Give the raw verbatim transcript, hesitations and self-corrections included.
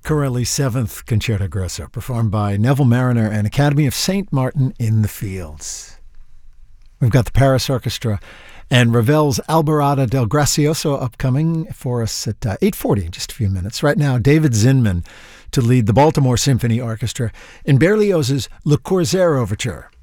Corelli's Seventh Concerto Grosso, performed by Neville Mariner and Academy of Saint Martin in the Fields. We've got the Paris Orchestra and Ravel's Alborada del Gracioso upcoming for us at uh, eight forty in just a few minutes. Right now, David Zinman to lead the Baltimore Symphony Orchestra in Berlioz's Le Corsaire Overture.